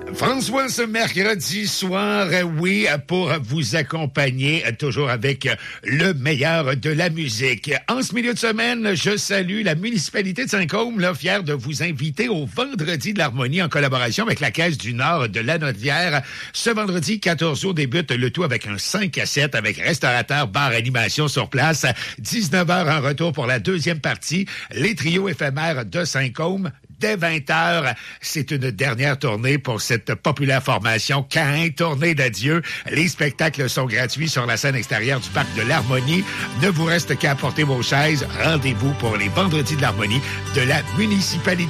François, ce mercredi soir, oui, pour vous accompagner, toujours avec le meilleur de la musique. En ce milieu de semaine, je salue la municipalité de Saint-Côme, là, fière de vous inviter au Vendredi de l'Harmonie en collaboration avec la Caisse du Nord de Lanaudière. Ce vendredi, 14 août, débute le tout avec un 5 à 7 avec restaurateur, bar, animation sur place. 19h en retour pour la deuxième partie, les trios éphémères de Saint-Côme. Dès 20h, c'est une dernière tournée pour cette populaire formation Caïn, tournée d'adieu. Les spectacles sont gratuits sur la scène extérieure du Parc de l'Harmonie. Ne vous reste qu'à apporter vos chaises. Rendez-vous pour les Vendredis de l'Harmonie de la municipalité.